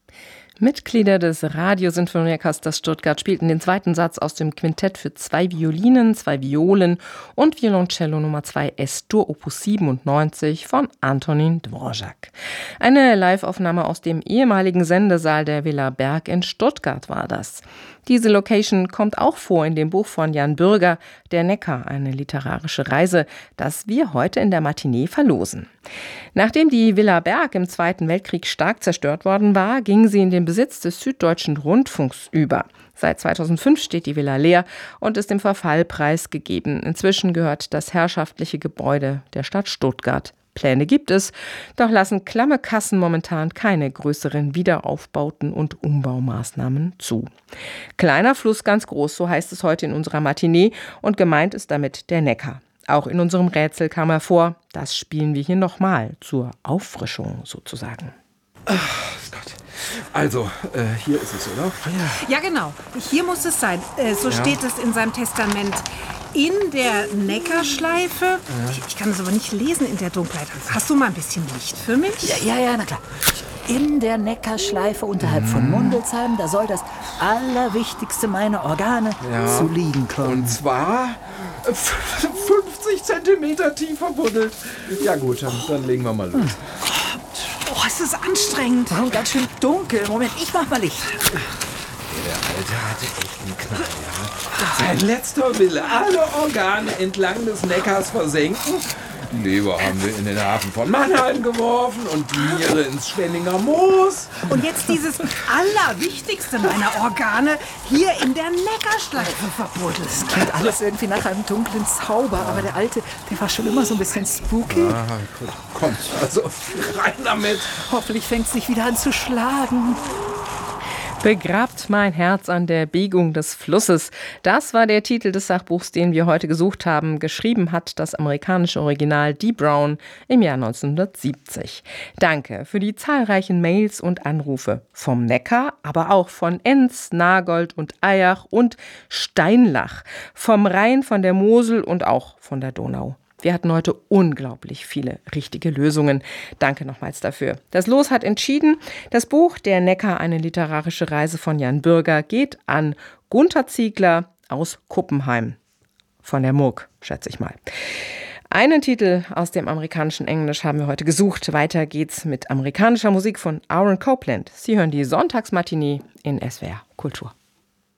Mitglieder des Radiosinfonieorchesters Stuttgart spielten den zweiten Satz aus dem Quintett für 2 Violinen, 2 Violen und Violoncello Nummer 2 S-Dur Opus 97 von Antonín Dvořák. Eine Liveaufnahme aus dem ehemaligen Sendesaal der Villa Berg in Stuttgart war das. Diese Location kommt auch vor in dem Buch von Jan Bürger, Der Neckar, eine literarische Reise, das wir heute in der Matinee verlosen. Nachdem die Villa Berg im Zweiten Weltkrieg stark zerstört worden war, ging sie in den Besitz des Süddeutschen Rundfunks über. Seit 2005 steht die Villa leer und ist dem Verfall preisgegeben. Inzwischen gehört das herrschaftliche Gebäude der Stadt Stuttgart. Pläne gibt es, doch lassen klamme Kassen momentan keine größeren Wiederaufbauten und Umbaumaßnahmen zu. Kleiner Fluss, ganz groß, so heißt es heute in unserer Matinee und gemeint ist damit der Neckar. Auch in unserem Rätsel kam er vor, das spielen wir hier nochmal zur Auffrischung sozusagen. Ach Gott. Also, hier ist es, oder? Ja, genau. Hier muss es sein. So steht es in seinem Testament. In der Neckarschleife. Ich kann es aber nicht lesen in der Dunkelheit. Hast du mal ein bisschen Licht für mich? Ja, na klar. In der Neckarschleife unterhalb von Mundelsheim, da soll das Allerwichtigste meiner Organe zu liegen kommen. Und zwar 50 Zentimeter tief verbuddelt. Ja gut, dann legen wir mal los. Oh, es ist anstrengend. Oh, ganz schön dunkel. Moment, ich mach mal Licht. Der Alte hatte echt einen Knall, ja. Sein letzter Wille, alle Organe entlang des Neckars versenken. Die Leber haben wir in den Hafen von Mannheim geworfen und die Niere ins Schwenninger Moos. Und jetzt dieses Allerwichtigste meiner Organe hier in der Neckarschleife verbuddelt. Das klingt alles irgendwie nach einem dunklen Zauber, aber der Alte, der war schon immer so ein bisschen spooky. Ah, gut. Kommt, also rein damit. Hoffentlich fängt es nicht wieder an zu schlagen. Begrabt mein Herz an der Biegung des Flusses. Das war der Titel des Sachbuchs, den wir heute gesucht haben. Geschrieben hat das amerikanische Original Dee Brown im Jahr 1970. Danke für die zahlreichen Mails und Anrufe vom Neckar, aber auch von Enz, Nagold und Eyach und Steinlach, vom Rhein, von der Mosel und auch von der Donau. Wir hatten heute unglaublich viele richtige Lösungen. Danke nochmals dafür. Das Los hat entschieden. Das Buch Der Neckar, eine literarische Reise von Jan Bürger geht an Gunther Ziegler aus Kuppenheim. Von der Murg, schätze ich mal. Einen Titel aus dem amerikanischen Englisch haben wir heute gesucht. Weiter geht's mit amerikanischer Musik von Aaron Copland. Sie hören die Sonntagsmatinee in SWR Kultur.